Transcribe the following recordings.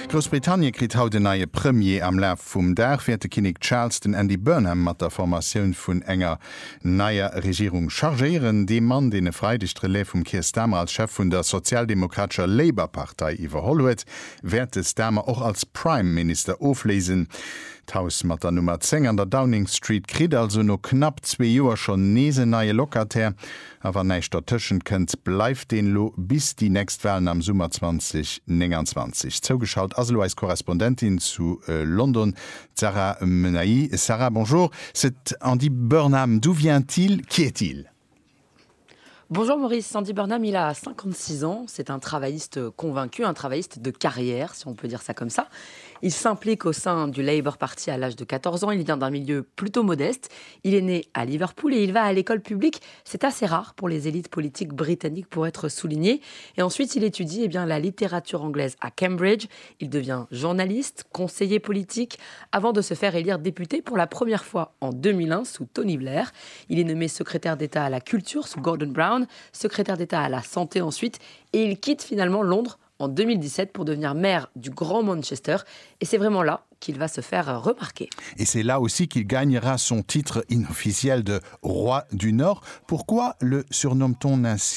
Großbritannien krit haut de neue Premier am Laf vum Dach fir de Kinig Charles den Andy Burnham mat der Formatioun vun enger naier Regierung chargieren, de Mann de freidicht Relais vum Keir Starmer als Chef vun der sozialdemokratscher Labour-Partei iwwerhollet, werd es Starmer auch als Prime-Minister oflesen. Haus mat der Nummer 10 an der Downing Street krit also no knapp 2 Joer schon nese neie Lokatär, awer neichter Tëschen kënnt bleif den Lo bis die nächst Wahlen am Summer 2029. Zougeschaut Aslo als Korrespondentin zu London, Sarah Menailly. Sarah, bonjour. C'est Andy Burnham. D'où vient-il? Qui est-il? Bonjour Maurice, Andy Burnham, il a 56 ans, c'est un travailliste convaincu, un travailliste de carrière, si on peut dire ça comme ça. Il s'implique au sein du Labour Party à l'âge de 14 ans, il vient d'un milieu plutôt modeste, il est né à Liverpool et il va à l'école publique, c'est assez rare pour les élites politiques britanniques pour être souligné. Et ensuite il étudie la littérature anglaise à Cambridge, il devient journaliste, conseiller politique, avant de se faire élire député pour la première fois en 2001 sous Tony Blair. Il est nommé secrétaire d'État à la culture sous Gordon Brown, secrétaire d'État à la santé ensuite, et il quitte finalement Londres en 2017 pour devenir maire du Grand Manchester. Et c'est vraiment là qu'il va se faire remarquer. Et c'est là aussi qu'il gagnera son titre inofficiel de roi du Nord. Pourquoi le surnomme-t-on ainsi ?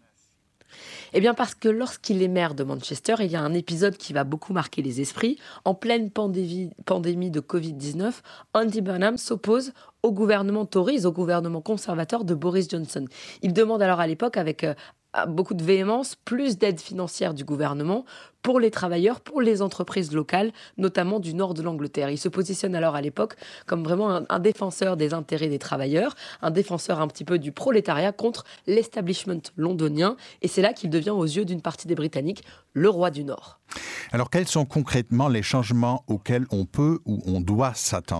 Eh bien parce que lorsqu'il est maire de Manchester, il y a un épisode qui va beaucoup marquer les esprits. En pleine pandémie de Covid-19, Andy Burnham s'oppose au gouvernement Tories, au gouvernement conservateur de Boris Johnson. Il demande alors à l'époque avec beaucoup de véhémence plus d'aide financière du gouvernement pour les travailleurs, pour les entreprises locales, notamment du nord de l'Angleterre. Il se positionne alors à l'époque comme vraiment un défenseur des intérêts des travailleurs, un défenseur un petit peu du prolétariat contre l'establishment londonien. Et c'est là qu'il devient aux yeux d'une partie des Britanniques le roi du Nord. Alors quels sont concrètement les changements auxquels on peut ou on doit s'attendre ?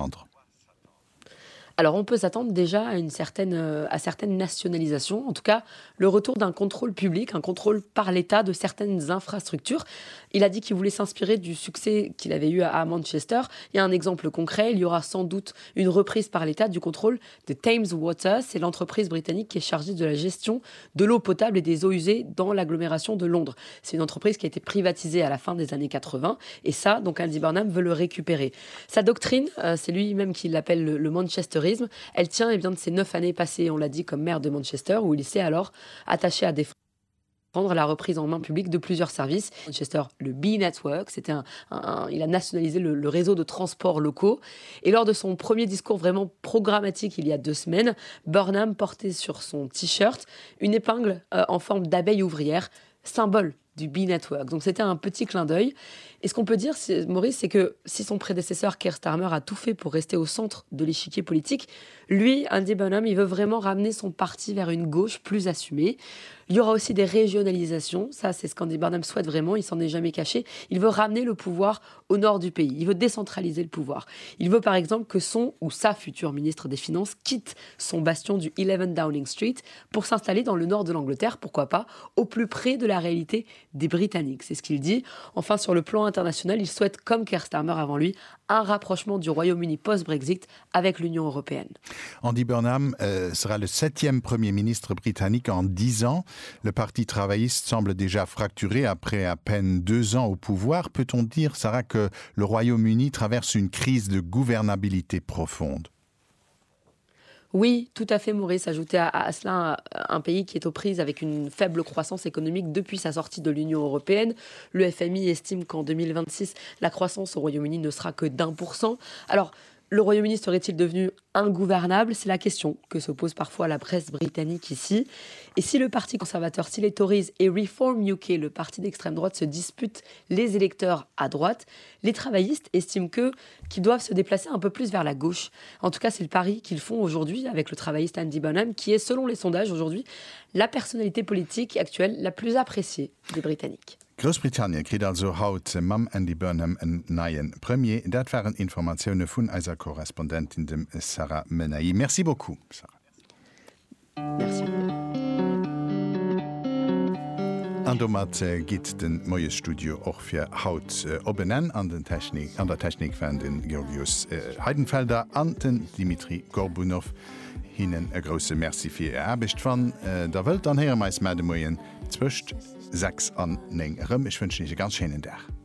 Alors on peut s'attendre déjà à certaines nationalisations, en tout cas le retour d'un contrôle public, un contrôle par l'État de certaines infrastructures. Il a dit qu'il voulait s'inspirer du succès qu'il avait eu à Manchester. Il y a un exemple concret, il y aura sans doute une reprise par l'État du contrôle de Thames Water. C'est l'entreprise britannique qui est chargée de la gestion de l'eau potable et des eaux usées dans l'agglomération de Londres. C'est une entreprise qui a été privatisée à la fin des années 80 et ça, donc Andy Burnham veut le récupérer. Sa doctrine, c'est lui-même qui l'appelle le Manchester. Elle tient de ses 9 années passées, on l'a dit, comme maire de Manchester, où il s'est alors attaché à défendre la reprise en main publique de plusieurs services. Manchester, le B-Network, il a nationalisé le réseau de transports locaux. Et lors de son premier discours vraiment programmatique il y a 2 semaines, Burnham portait sur son t-shirt une épingle en forme d'abeille ouvrière, symbole du B-Network. Donc c'était un petit clin d'œil. Et ce qu'on peut dire, Maurice, c'est que si son prédécesseur Keir Starmer a tout fait pour rester au centre de l'échiquier politique, lui, Andy Burnham, il veut vraiment ramener son parti vers une gauche plus assumée. Il y aura aussi des régionalisations. Ça, c'est ce qu'Andy Burnham souhaite vraiment. Il s'en est jamais caché. Il veut ramener le pouvoir au nord du pays. Il veut décentraliser le pouvoir. Il veut, par exemple, que son ou sa future ministre des Finances quitte son bastion du 11 Downing Street pour s'installer dans le nord de l'Angleterre, pourquoi pas, au plus près de la réalité des Britanniques. C'est ce qu'il dit. Enfin, sur le plan international, il souhaite, comme Keir Starmer avant lui, un rapprochement du Royaume-Uni post-Brexit avec l'Union européenne. Andy Burnham sera le 7e Premier ministre britannique en 10 ans. Le Parti travailliste semble déjà fracturé après à peine 2 ans au pouvoir. Peut-on dire, Sarah, que le Royaume-Uni traverse une crise de gouvernabilité profonde ? Oui, tout à fait, Maurice. Ajouter à cela un pays qui est aux prises avec une faible croissance économique depuis sa sortie de l'Union européenne. Le FMI estime qu'en 2026, la croissance au Royaume-Uni ne sera que d'1%. Alors, le Royaume-Uni serait-il devenu ingouvernable? C'est la question que se pose parfois la presse britannique ici. Et si le parti conservateur, si les Tories et Reform UK, le parti d'extrême droite, se disputent les électeurs à droite, les travaillistes estiment qu'ils doivent se déplacer un peu plus vers la gauche. En tout cas, c'est le pari qu'ils font aujourd'hui avec le travailliste Andy Burnham, qui est, selon les sondages aujourd'hui, la personnalité politique actuelle la plus appréciée des Britanniques. Großbritannien kriegt also haut Mam Andy Burnham en neuen Premier. Dat waren Informationen vun eiser Korrespondentin dem Sarah Menailly. Merci beaucoup, Sarah. Merci. Andomat geht den Moes Studio auch für Haut obenen an der Technik von den Georgios Heidenfelder an den Dimitri Gorbunov. Ihnen ein großes Merci für Ihr Arbeit von der Welt an her meist Mädemoyen zwischen 6 an 9. Ich wünsche Ihnen einen ganz schönen Tag.